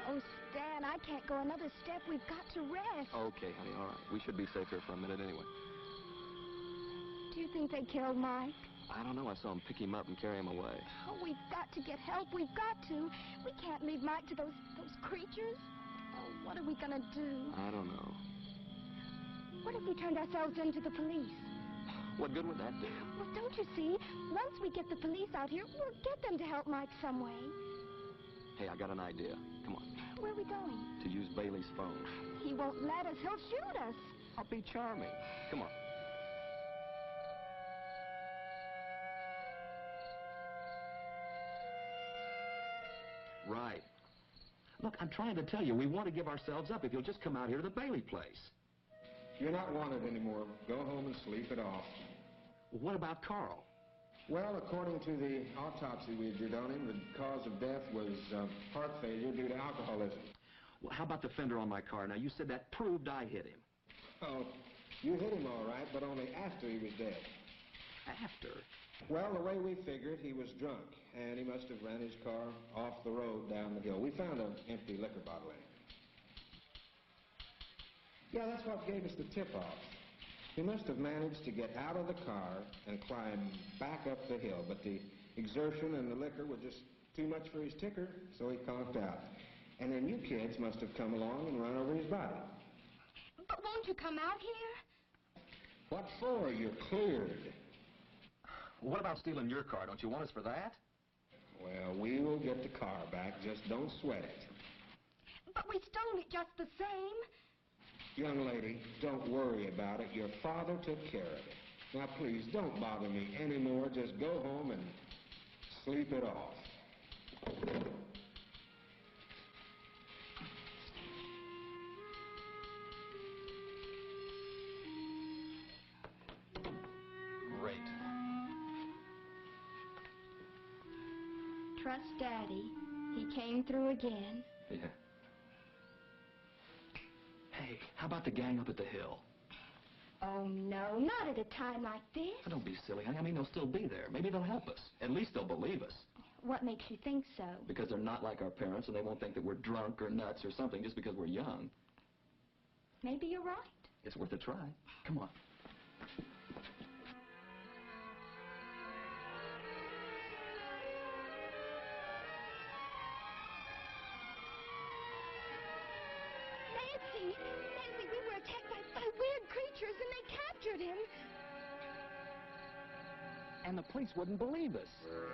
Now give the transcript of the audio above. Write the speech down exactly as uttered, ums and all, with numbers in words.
Oh, Stan, I can't go another step. We've got to rest. Okay, honey, all right. We should be safe here for a minute anyway. Do you think they killed Mike? I don't know. I saw him pick him up and carry him away. Oh, we've got to get help. We've got to. We can't leave Mike to those those creatures. Oh, what are we going to do? I don't know. What if we turned ourselves in to the police? What good would that do? Well, don't you see? Once we get the police out here, we'll get them to help Mike some way. Hey, I got an idea. Come on. Where are we going? To use Bailey's phone. He won't let us. He'll shoot us. I'll be charming. Come on. Right. Look, I'm trying to tell you, we want to give ourselves up if you'll just come out here to the Bailey place. You're not wanted anymore. Go home and sleep it off. Well, what about Carl? Well, according to the autopsy we did on him, the cause of death was uh, heart failure due to alcoholism. Well, how about the fender on my car? Now, you said that proved I hit him. Oh, you hit him all right, but only after he was dead. After? Well, the way we figured, he was drunk, and he must have ran his car off the road down the hill. We found an empty liquor bottle in it. Yeah, that's what gave us the tip-off. He must have managed to get out of the car and climb back up the hill, but the exertion and the liquor were just too much for his ticker, so he conked out. And then you kids must have come along and run over his body. But won't you come out here? What for? You're cleared. What about stealing your car? Don't you want us for that? Well, we will get the car back. Just don't sweat it. But we stole it just the same. Young lady, don't worry about it. Your father took care of it. Now, please, don't bother me anymore. Just go home and sleep it off. Great. Trust Daddy. He came through again. Yeah. Hey, how about the gang up at the hill? Oh, no, not at a time like this. Oh, don't be silly, honey. I mean, they'll still be there. Maybe they'll help us. At least they'll believe us. What makes you think so? Because they're not like our parents, and they won't think that we're drunk or nuts or something just because we're young. Maybe you're right. It's worth a try. Come on. Nancy! Nancy, we were attacked by, by weird creatures, and they captured him. And the police wouldn't believe us.